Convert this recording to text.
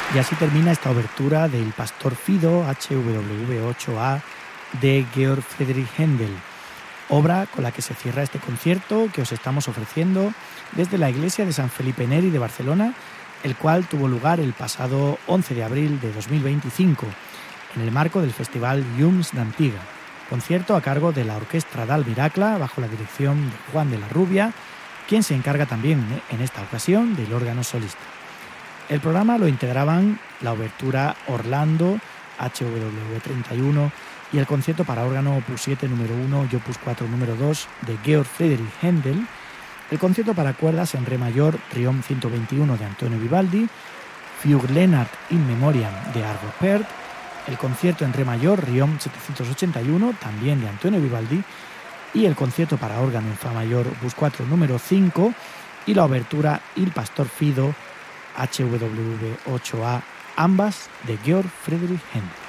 Y así termina esta obertura del Pastor Fido HWV 8A de Georg Friedrich Händel, obra con la que se cierra este concierto que os estamos ofreciendo desde la iglesia de San Felipe Neri de Barcelona, el cual tuvo lugar el pasado 11 de abril de 2025 en el marco del festival Llums d'Antiga, concierto a cargo de la Orquestra del Miracla bajo la dirección de Juan de la Rubia, quien se encarga también en esta ocasión del órgano solista. El programa lo integraban la obertura Orlando HWV 31 y el concierto para órgano Opus 7 número 1 y Opus 4 número 2 de Georg Friedrich Händel, el concierto para cuerdas en re mayor Triom 121 de Antonio Vivaldi, Fugue Lennart in Memoriam de Arvo Pärt, el concierto en re mayor Riom 781 también de Antonio Vivaldi y el concierto para órgano en fa mayor Opus 4 número 5 y la obertura Il Pastor Fido HWV 8A, ambas de Georg Friedrich Händel.